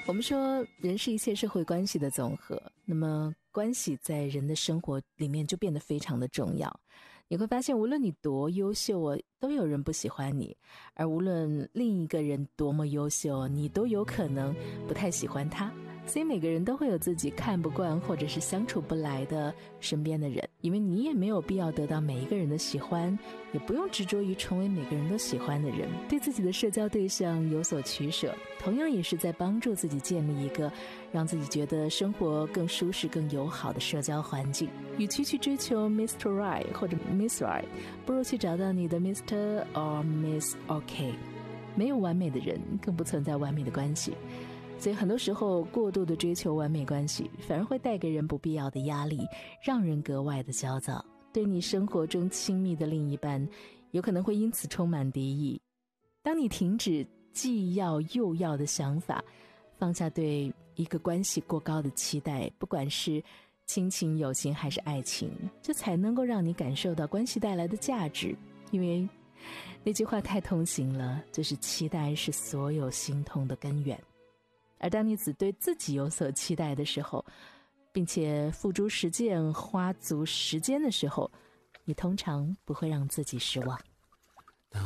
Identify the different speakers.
Speaker 1: 我们说人是一切社会关系的总和，那么关系在人的生活里面就变得非常的重要。你会发现无论你多优秀都有人不喜欢你，而无论另一个人多么优秀，你都有可能不太喜欢他。所以每个人都会有自己看不惯或者是相处不来的身边的人，因为你也没有必要得到每一个人的喜欢，也不用执着于成为每个人都喜欢的人。对自己的社交对象有所取舍，同样也是在帮助自己建立一个让自己觉得生活更舒适更友好的社交环境。与其去追求 Mr. Right 或者 Miss Right， 不如去找到你的 Mr. or Miss OK。 没有完美的人，更不存在完美的关系，所以很多时候过度的追求完美关系反而会带给人不必要的压力，让人格外的焦躁，对你生活中亲密的另一半有可能会因此充满敌意。当你停止既要又要的想法，放下对一个关系过高的期待，不管是亲情友情还是爱情，这才能够让你感受到关系带来的价值。因为那句话太通行了，就是期待是所有心痛的根源。而当你只对自己有所期待的时候，并且付诸实践花足时间的时候，你通常不会让自己失望。